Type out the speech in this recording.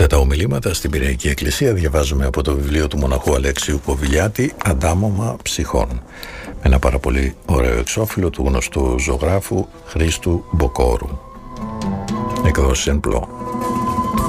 Αυτά τα ομιλήματα στην Πειραϊκή Εκκλησία διαβάζουμε από το βιβλίο του μοναχού Αλέξιου Κοβιλιάτη, «Αντάμωμα ψυχών», με ένα πάρα πολύ ωραίο εξώφυλλο του γνωστού ζωγράφου Χρήστου Μποκόρου. Εκδόσεις εν πλώ.